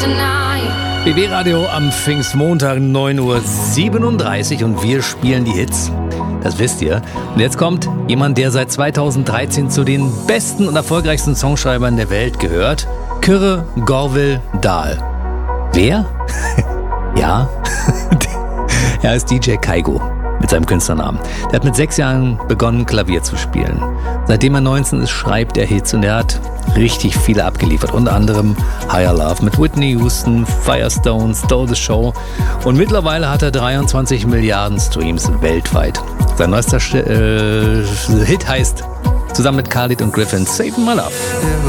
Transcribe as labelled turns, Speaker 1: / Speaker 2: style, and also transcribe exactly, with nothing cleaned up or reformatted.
Speaker 1: B B Radio am Pfingstmontag, neun Uhr siebenunddreißig und wir spielen die Hits. Das wisst ihr. Und jetzt kommt jemand, der seit zweitausenddreizehn zu den besten und erfolgreichsten Songschreibern der Welt gehört. Kyrre Gorvill Dahl. Wer? Ja, er ist D J Kygo mit seinem Künstlernamen. Der hat mit sechs Jahren begonnen, Klavier zu spielen. Seitdem er neunzehn ist, schreibt er Hits und er hat richtig viele abgeliefert. Unter anderem Higher Love mit Whitney Houston, Firestone, Stole the Show. Und mittlerweile hat er dreiundzwanzig Milliarden Streams weltweit. Sein neuester äh, Hit heißt, zusammen mit Khalid und Griffin, Save My Love.